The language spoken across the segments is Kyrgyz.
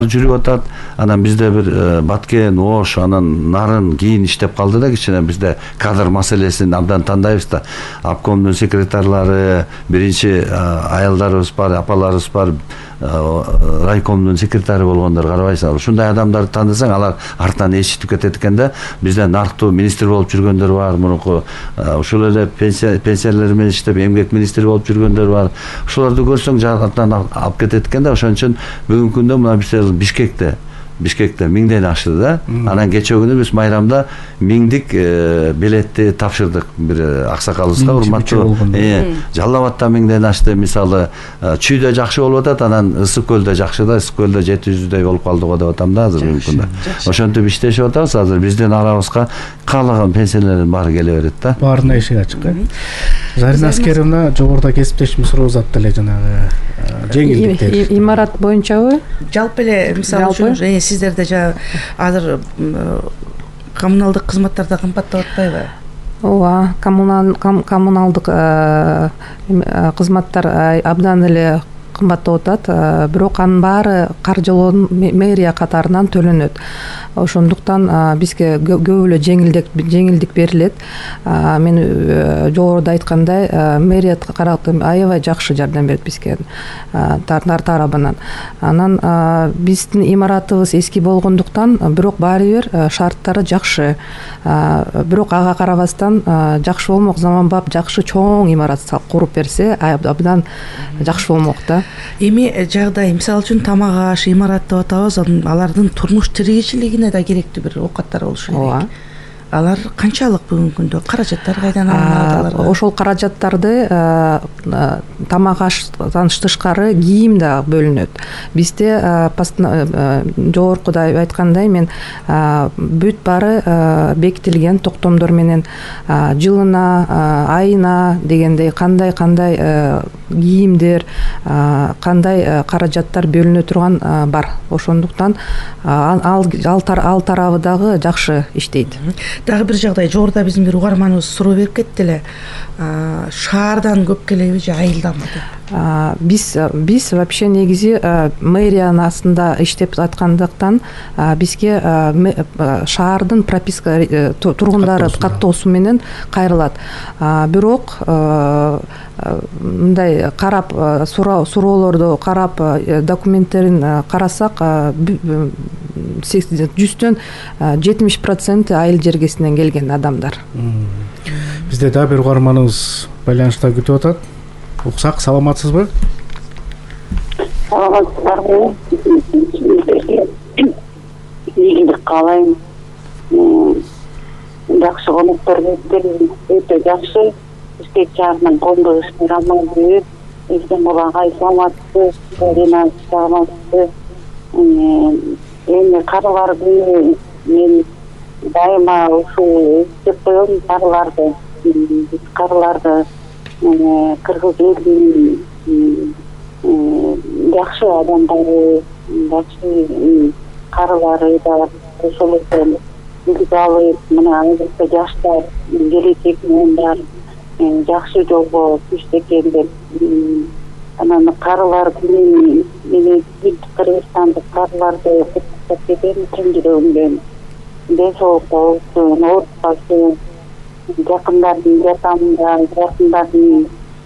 жүрүп атат. Анан бизде бир Баткен, Ош, анан Нарын кийин иштеп калды да кичине. Бизде кадр маселесин абдан тандайбыз да. Обкомдун секретарлары, биринчи аялдарыбыз бар, апаларыбыз бар, райкомдун секретары болгондор, карабайсыңар. Ушундай адамдарды тандасаң, алар артынан эшитип кетет экен да. Бизде нарктуу министр болуп жүргөндөр бар, мурунку ушул эле пенсиялер менен иштеп эмгек министри болуп жүргөндөр бар. Ушуларды көрсөң жактан алып кетет экен да. Ошон үчүн бүгүнкү күндө мына Бишкекте 1000ден ашты да. Анан кечээ күнү биз майрамда 1000дик билетти тапшырдык бир аксакалыбызга, урматтуу. Жалал Абадта 1000ден ашты, мисалы Чүйдө жакшы болуп атат, анан Ысык көлдө жакшы да, Ысык көлдө 700дөй болуп калдык го деп атам да азыр бүгүнкү күндө. Ошентип иштешип атабыз азыр. Биздин арабызга каалаган пенсионерлердин баары келе берет да. Баарына эшик ачык. Зарина Аскеровна жогоруда кесиптешим суроозат деле жанагы жеңилдиктер. Имарат боюнчабы? Жалпы эле мисалы үчүн сиздерде азыр коммуналдык кызматтарда кымбаттап атпайбы? Ооба, коммуналдык кызматтар абдан эле кымбаттап атат, бирок анын баары каржылоо мэрия катарынан төлөнөт. Ошондуктан бизге көп эле жеңилдик берилет. Мен жогоруда айткандай, мэрия карактуу аябай жакшы жардам берет бизге тарабынан. Анан биздин имаратыбыз эски болгондуктан, бирок баары бир шарттары жакшы. Бирок ага карабастан жакшы болмок, заманбап жакшы чоң имарат куруп берсе, абдан жакшы болмок да. Эми жагдай, мисалы үчүн тамак аш, имарат деп атабыз, алардын турмуш тиричилигине да керектүү бир оокаттар болушу керек. Алар канчалык бүгүнкү күндө? Каражаттар кайдан алынат? Ошол каражаттарды тамак аштан тышкары кийим да бөлүнөт. Бизде жогоркуда айткандай, мен бүт баары бекитилген токтомдор менен жылына, айына дегендей кандай кийимдер, кандай каражаттар бөлүнө турган бар. Ошондуктан ал тарабы дагы жакшы иштейт. Дагы бир жагдай, жогоруда биздин бир угарманыбыз суроо берип кетти эле. Шаардан көп келеби же айылданбы? Биз вообще негизи мэриянын астында иштеп аткандыктан бизге шаардын прописка тургундары каттоосу менен кайрылат. Бирок мындай карап, суроолорду карап, документтерин карасак, 100төн 70% айыл жергесинен келген адамдар. Бизде да бир угарманыбыз байланышта күтүп атат. Уксак, саламатсызбы? Саламатсыздарбы? Ийгилик каалайм. Жакшы коноктор келиптер, өтө жакшы. Бишкек шаарынын коомдук иштери алмайбыз. Эсен булагай саламатсыз, Зарина саламатсыз. Эми карылар күнү мен дайыма ушул иштеп коем, карыларды. Биз карыларды кыргыз элинин жакшы адамдары, жакшы карылары да ошол экен. Билип алып, мына азыркы жаштар, келечектин оондар жакшы жолго түштү экен деп. Анан карылар күнү менен Кыргызстандык карыларды куттуктап кетем чын жүрөгүмдөн. Ден соолук болсун, оорутпасын, жакындардын жардамында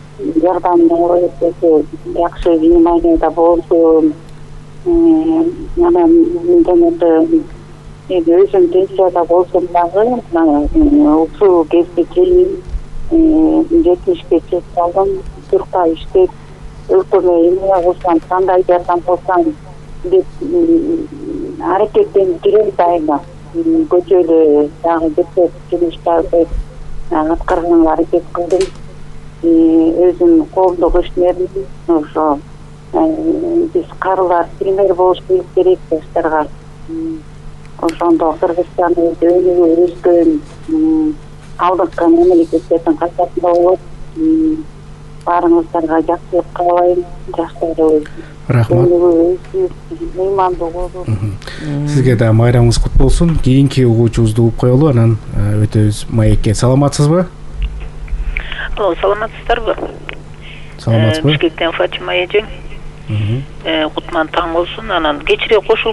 жакшы вниманияда болсун. Анан жанагы өзүм пенсияда болсом дагы ушул кезге чейин 70-ке чейин алдым, турка иштеп, өлкөмө эмне кылсам, кандай жардам кылсам деп аракеттенип жүрөм дайыма. Көчөлө дагы көп жумуштарды аткарганга аракет кылдым. Өзүм коомдук ишмермин. Ошо биз карылар пример болуш керек жаштарга. Ошондо Кыргызстандын өнүгүп өскөн алдыңкы мамлекеттердин катарында болот. Баарыңыздарга жакшылык каалайм, жаштарыбыз. Рахмат. Меймандуу болду. Сизге да майрамыңыз кут болсун. Кийинки угуучубузду угуп коелу, анан өтөбүз маекке. Саламатсызбы? Саламатсыздарбы? Саламатсызбы? Бишкектен Фатима эжең. Кутман таң болсун. Анан кечире кошулуп